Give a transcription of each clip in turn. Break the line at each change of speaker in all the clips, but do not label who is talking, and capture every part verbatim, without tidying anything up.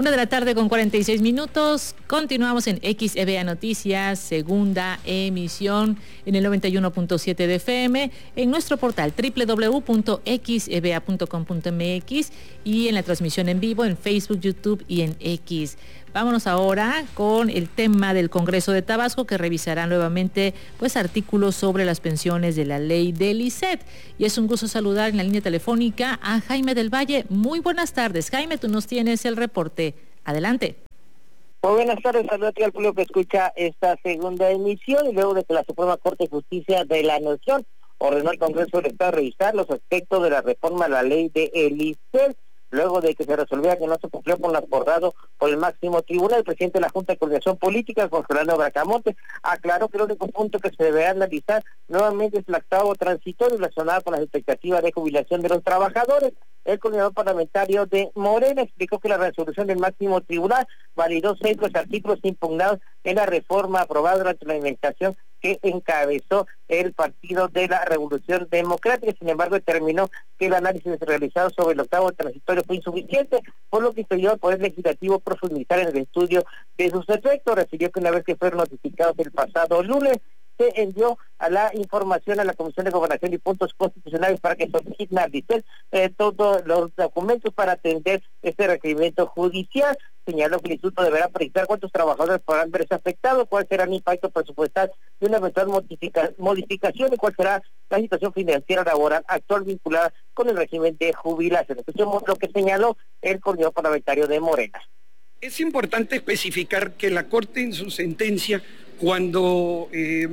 Una de la tarde con cuarenta y seis minutos. Continuamos en X E B A Noticias, segunda emisión en el noventa y uno punto siete de F M, en nuestro portal doble u doble u doble u punto x e b a punto com punto m x y en la transmisión en vivo en Facebook, YouTube y en X. Vámonos ahora con el tema del Congreso de Tabasco, que revisará nuevamente pues artículos sobre las pensiones de la ley del I S E T. Y es un gusto saludar en la línea telefónica a Jaime del Valle. Muy buenas tardes. Jaime, tú nos tienes el reporte. Adelante.
Muy buenas tardes, saludos al público que escucha esta segunda emisión, y luego de que la Suprema Corte de Justicia de la Nación ordenó al Congreso del Estado revisar los aspectos de la reforma a la ley del I S E T, luego de que se resolviera que no se cumplió con lo acordado por el máximo tribunal, el presidente de la Junta de Coordinación Política, Juan Fernando Bracamonte, aclaró que el único punto que se debe analizar nuevamente es el octavo transitorio relacionado con las expectativas de jubilación de los trabajadores. El coordinador parlamentario de Morena explicó que la resolución del máximo tribunal validó seis de los artículos impugnados en la reforma aprobada durante la administración que encabezó el Partido de la Revolución Democrática. Sin embargo, determinó que el análisis realizado sobre el octavo transitorio fue insuficiente, por lo que pidió al Poder Legislativo profundizar en el estudio de sus efectos. Refirió que una vez que fueron notificados el pasado lunes, se envió a la información a la Comisión de Gobernación y Puntos Constitucionales para que soliciten al D I C E T eh, todos los documentos para atender este requerimiento judicial. Señaló que el Instituto deberá precisar cuántos trabajadores podrán verse afectados, cuál será el impacto presupuestal de una eventual modifica, modificación y cuál será la situación financiera laboral actual vinculada con el régimen de jubilación. Escuchemos lo que señaló el coordinador parlamentario de Morena.
Es importante especificar que la Corte en su sentencia, cuando eh,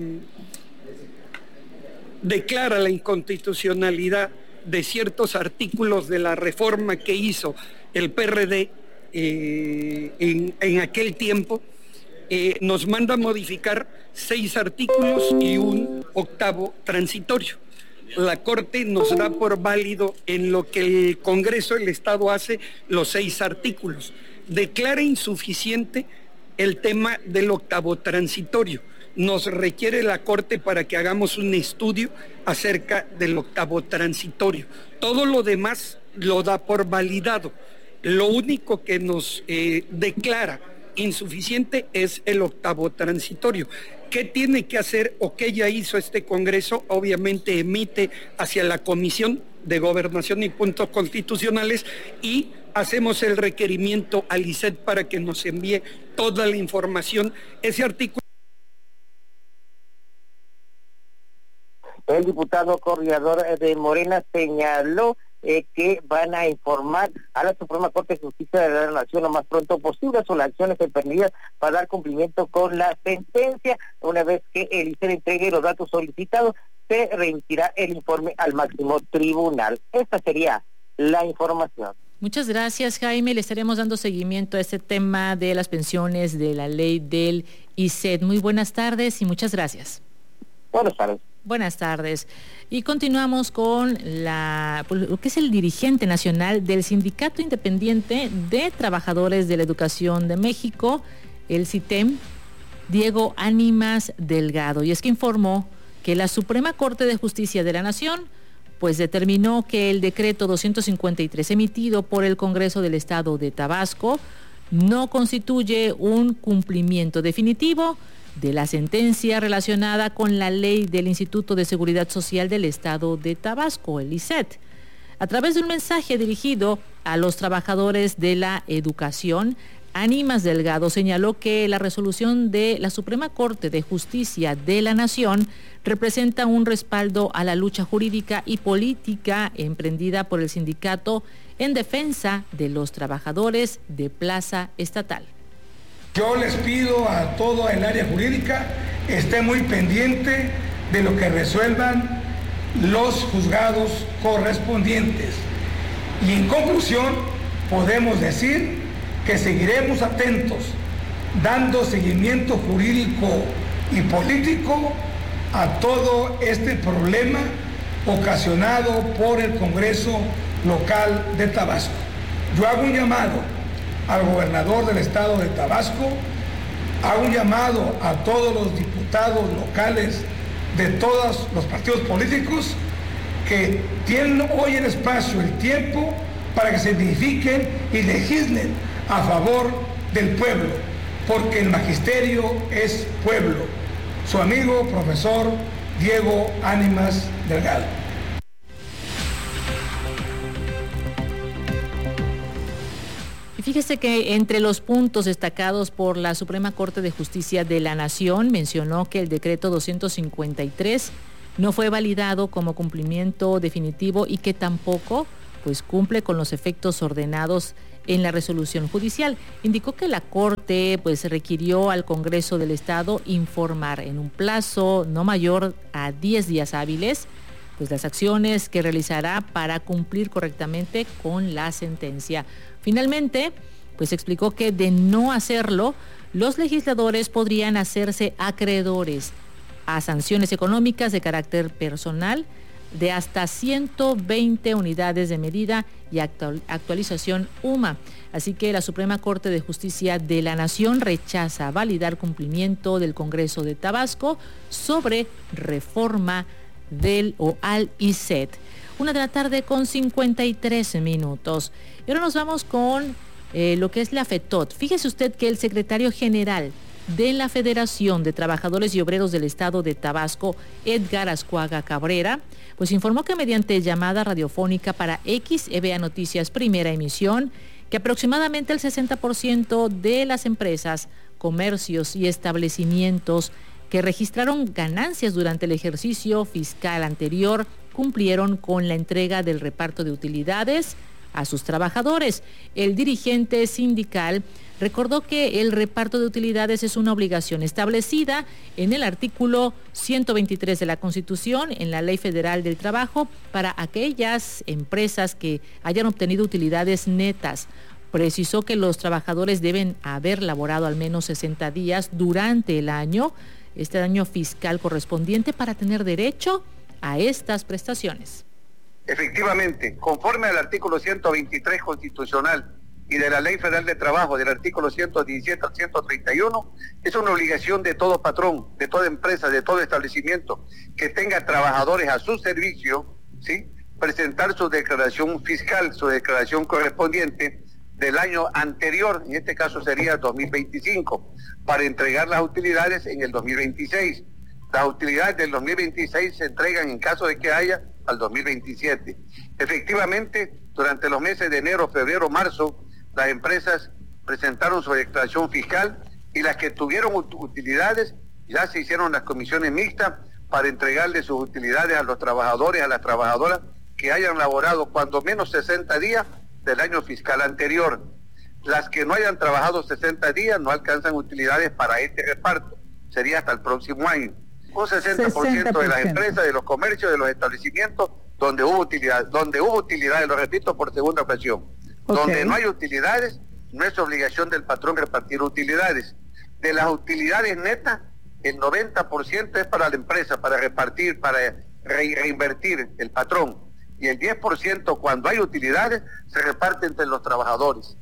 declara la inconstitucionalidad de ciertos artículos de la reforma que hizo el P R D eh, en, en aquel tiempo, eh, nos manda a modificar seis artículos y un octavo transitorio. La Corte nos da por válido en lo que el Congreso del Estado hace los seis artículos. Declara insuficiente el tema del octavo transitorio. Nos requiere la Corte para que hagamos un estudio acerca del octavo transitorio. Todo lo demás lo da por validado. Lo único que nos eh, declara insuficiente es el octavo transitorio. ¿Qué tiene que hacer o qué ya hizo este Congreso? Obviamente emite hacia la Comisión de Gobernación y Puntos Constitucionales y hacemos el requerimiento al I S E T para que nos envíe toda la información. Ese artículo.
El diputado coordinador de Morena señaló eh, que van a informar a la Suprema Corte de Justicia de la Nación lo más pronto posible sobre las acciones emprendidas para dar cumplimiento con la sentencia. Una vez que el I S E T entregue los datos solicitados, se remitirá el informe al máximo tribunal. Esta sería la información.
Muchas gracias, Jaime. Le estaremos dando seguimiento a este tema de las pensiones de la ley del I S E T. Muy buenas tardes y muchas gracias.
Buenas tardes.
Buenas tardes. Y continuamos con la, lo que es el dirigente nacional del Sindicato Independiente de Trabajadores de la Educación de México, el CITEM, Diego Ánimas Delgado. Y es que informó que la Suprema Corte de Justicia de la Nación pues determinó que el decreto doscientos cincuenta y tres emitido por el Congreso del Estado de Tabasco no constituye un cumplimiento definitivo de la sentencia relacionada con la ley del Instituto de Seguridad Social del Estado de Tabasco, el I S E T. A través de un mensaje dirigido a los trabajadores de la educación, Ánimas Delgado señaló que la resolución de la Suprema Corte de Justicia de la Nación representa un respaldo a la lucha jurídica y política emprendida por el sindicato en defensa de los trabajadores de plaza estatal.
Yo les pido a todo el área jurídica esté muy pendiente de lo que resuelvan los juzgados correspondientes. Y en conclusión, podemos decir que seguiremos atentos, dando seguimiento jurídico y político a todo este problema ocasionado por el Congreso local de Tabasco. Yo hago un llamado al gobernador del estado de Tabasco, hago un llamado a todos los diputados locales de todos los partidos políticos que tienen hoy el espacio, el tiempo para que se edifiquen y legislen a favor del pueblo, porque el magisterio es pueblo. Su amigo, profesor Diego Ánimas Delgado.
Y fíjese que entre los puntos destacados por la Suprema Corte de Justicia de la Nación mencionó que el decreto doscientos cincuenta y tres no fue validado como cumplimiento definitivo y que tampoco pues cumple con los efectos ordenados en la resolución judicial. Indicó que la Corte pues requirió al Congreso del Estado informar en un plazo no mayor a diez días hábiles pues las acciones que realizará para cumplir correctamente con la sentencia. Finalmente, pues explicó que de no hacerlo, los legisladores podrían hacerse acreedores a sanciones económicas de carácter personal de hasta ciento veinte unidades de medida y actual, actualización U M A. Así que la Suprema Corte de Justicia de la Nación rechaza validar cumplimiento del Congreso de Tabasco sobre reforma del o al I C E T. Una de la tarde con cincuenta y tres minutos. Y ahora nos vamos con eh, lo que es la FETOT. Fíjese usted que el secretario general de la Federación de Trabajadores y Obreros del Estado de Tabasco, Edgar Azcuaga Cabrera, pues informó que mediante llamada radiofónica para X E B A Noticias Primera Emisión, que aproximadamente el sesenta por ciento de las empresas, comercios y establecimientos que registraron ganancias durante el ejercicio fiscal anterior cumplieron con la entrega del reparto de utilidades a sus trabajadores. El dirigente sindical recordó que el reparto de utilidades es una obligación establecida en el artículo ciento veintitrés de la Constitución, en la Ley Federal del Trabajo, para aquellas empresas que hayan obtenido utilidades netas. Precisó que los trabajadores deben haber laborado al menos sesenta días durante el año, este año fiscal correspondiente, para tener derecho a estas prestaciones.
Efectivamente, conforme al artículo ciento veintitrés constitucional y de la Ley Federal de Trabajo, del artículo ciento diecisiete al ciento treinta y uno, es una obligación de todo patrón, de toda empresa, de todo establecimiento que tenga trabajadores a su servicio, ¿sí?, presentar su declaración fiscal, su declaración correspondiente del año anterior, en este caso sería dos mil veinticinco, para entregar las utilidades en el dos mil veintiséis. Las utilidades del dos mil veintiséis se entregan en caso de que haya al dos mil veintisiete. Efectivamente, durante los meses de enero, febrero, marzo, las empresas presentaron su declaración fiscal y las que tuvieron utilidades ya se hicieron las comisiones mixtas para entregarle sus utilidades a los trabajadores, a las trabajadoras que hayan laborado cuando menos sesenta días del año fiscal anterior. Las que no hayan trabajado sesenta días no alcanzan utilidades para este reparto, sería hasta el próximo año. Un sesenta por ciento de las empresas, de los comercios, de los establecimientos donde hubo utilidades, donde hubo utilidades, lo repito por segunda ocasión. Okay. Donde no hay utilidades, no es obligación del patrón repartir utilidades. De las utilidades netas, el noventa por ciento es para la empresa, para repartir, para re reinvertir el patrón. Y el diez por ciento, cuando hay utilidades, se reparte entre los trabajadores.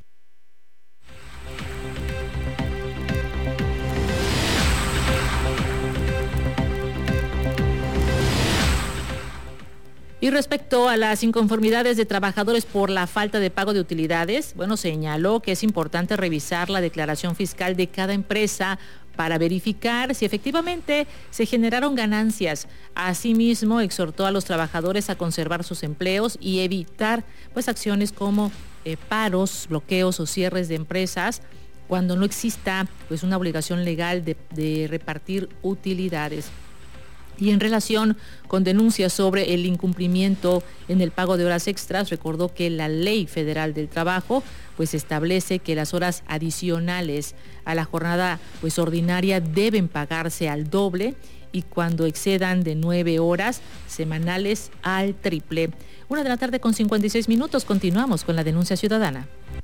Y respecto a las inconformidades de trabajadores por la falta de pago de utilidades, bueno, señaló que es importante revisar la declaración fiscal de cada empresa para verificar si efectivamente se generaron ganancias. Asimismo, exhortó a los trabajadores a conservar sus empleos y evitar pues acciones como eh, paros, bloqueos o cierres de empresas cuando no exista pues una obligación legal de, de repartir utilidades. Y en relación con denuncias sobre el incumplimiento en el pago de horas extras, recordó que la Ley Federal del Trabajo pues establece que las horas adicionales a la jornada pues ordinaria deben pagarse al doble y cuando excedan de nueve horas semanales al triple. Una de la tarde con cincuenta y seis minutos, continuamos con la denuncia ciudadana.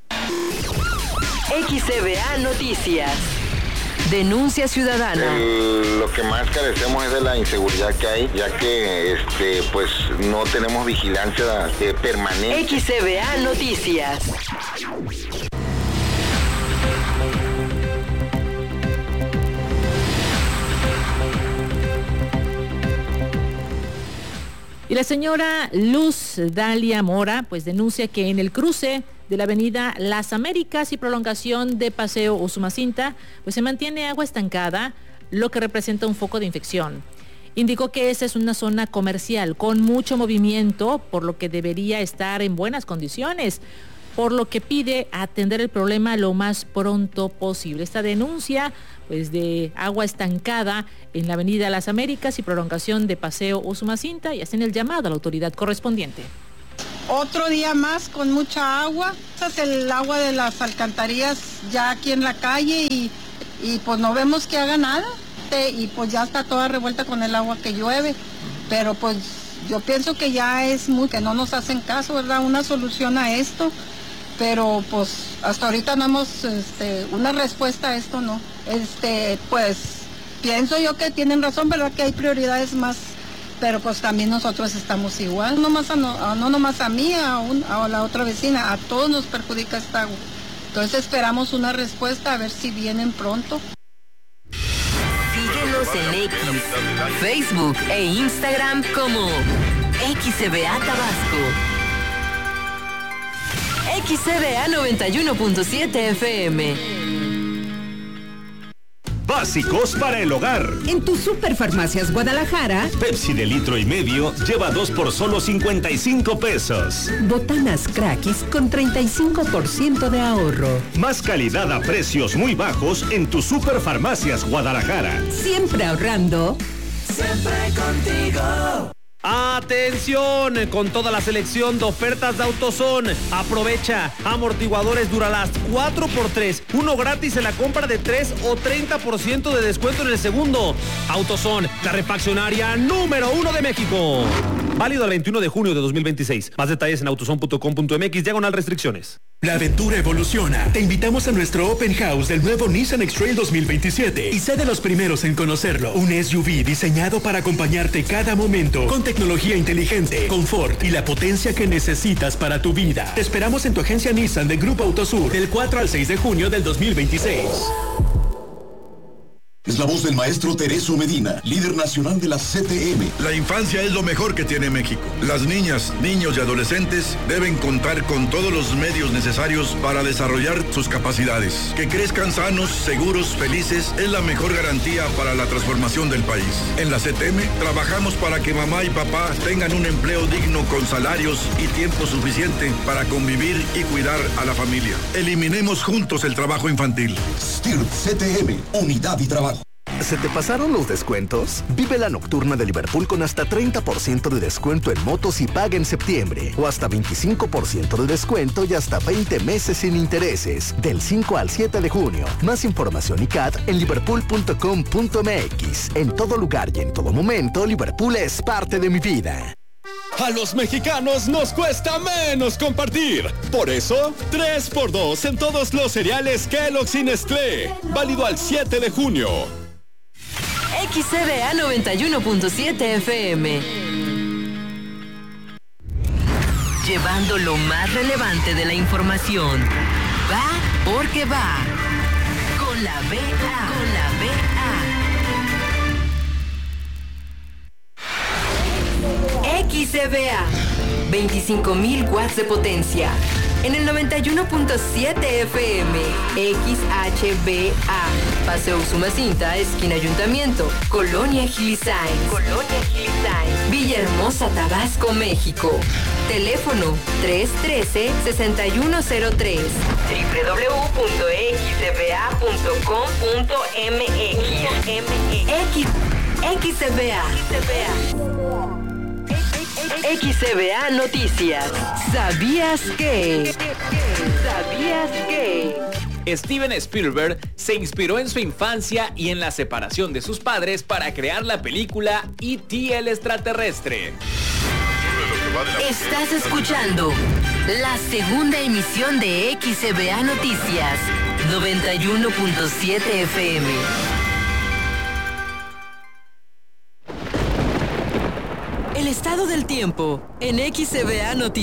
X E B A Noticias. Denuncia ciudadana.
El, lo que más carecemos es de la inseguridad que hay, ya que este, pues no tenemos vigilancia eh, permanente.
X E B A Noticias.
Y la señora Luz Dalia Mora pues denuncia que en el cruce de la avenida Las Américas y prolongación de Paseo Usumacinta, pues se mantiene agua estancada, lo que representa un foco de infección. Indicó que esa es una zona comercial con mucho movimiento, por lo que debería estar en buenas condiciones, por lo que pide atender el problema lo más pronto posible. Esta denuncia pues de agua estancada en la avenida Las Américas y prolongación de Paseo Usumacinta, y hacen el llamado a la autoridad correspondiente.
Otro día más con mucha agua, es el agua de las alcantarillas ya aquí en la calle y, y pues no vemos que haga nada. Y pues ya está toda revuelta con el agua que llueve, pero pues yo pienso que ya es muy, que no nos hacen caso, ¿verdad? Una solución a esto, pero pues hasta ahorita no hemos, este, una respuesta a esto, no. Este, pues pienso yo que tienen razón, ¿verdad? Que hay prioridades más, pero pues también nosotros estamos igual, no, más a, no, no nomás a mí, a, un, a la otra vecina, a todos nos perjudica esta agua. Entonces esperamos una respuesta a ver si vienen pronto.
Síguenos en X, Facebook e Instagram como X C B A Tabasco. X C B A noventa y uno punto siete F M.
Básicos para el hogar.
En tu Superfarmacias Guadalajara,
Pepsi de litro y medio lleva dos por solo cincuenta y cinco pesos.
Botanas Crackis con treinta y cinco por ciento de ahorro.
Más calidad a precios muy bajos en tu Superfarmacias Guadalajara.
Siempre ahorrando.
Siempre contigo.
¡Atención! Con toda la selección de ofertas de AutoZone. Aprovecha. Amortiguadores Duralast cuatro por tres. Uno gratis en la compra de tres o treinta por ciento de descuento en el segundo. AutoZone, la refaccionaria número uno de México. Válido el veintiuno de junio de dos mil veintiséis. Más detalles en autozone punto com punto m x, diagonal restricciones.
La aventura evoluciona. Te invitamos a nuestro Open House del nuevo Nissan X-Trail dos mil veintisiete y sé de los primeros en conocerlo. Un S U V diseñado para acompañarte cada momento, con tecnología inteligente, confort y la potencia que necesitas para tu vida. Te esperamos en tu agencia Nissan de Grupo Autosur del cuatro al seis de junio del dos mil veintiséis.
Es la voz del maestro Tereso Medina, líder nacional de la C T M.
La infancia es lo mejor que tiene México. Las niñas, niños y adolescentes deben contar con todos los medios necesarios para desarrollar sus capacidades. Que crezcan sanos, seguros, felices es la mejor garantía para la transformación del país. En la C T M trabajamos para que mamá y papá tengan un empleo digno con salarios y tiempo suficiente para convivir y cuidar a la familia. Eliminemos juntos el trabajo infantil.
S T I R P C T M, unidad y trabajo.
¿Se te pasaron los descuentos? Vive la nocturna de Liverpool con hasta treinta por ciento de descuento en motos y paga en septiembre. O hasta veinticinco por ciento de descuento y hasta veinte meses sin intereses. Del cinco al siete de junio. Más información y C A T en liverpool punto com punto m x. En todo lugar y en todo momento, Liverpool es parte de mi vida.
A los mexicanos nos cuesta menos compartir. Por eso, tres por dos en todos los cereales Kellogg's y Nestlé. Válido al siete de junio.
X C B A noventa y uno punto siete F M. Llevando lo más relevante de la información. Va porque va. Con la B A. Con la B A. X C B A. veinticinco mil watts de potencia. En el noventa y uno punto siete F M. X H B A. Paseo Usumacinta, esquina Ayuntamiento. Colonia Gilisain. Colonia Gilisain. Villahermosa, Tabasco, México. Teléfono tres uno tres, seis uno cero tres. doble u doble u doble u punto x c b a punto com punto m x. X C B A. X C B A Noticias. ¿Sabías que? ¿Sabías que?
Steven Spielberg se inspiró en su infancia y en la separación de sus padres para crear la película E T el extraterrestre.
Estás escuchando la segunda emisión de X C B A Noticias noventa y uno punto siete F M. El estado del tiempo en X C B A Noticias.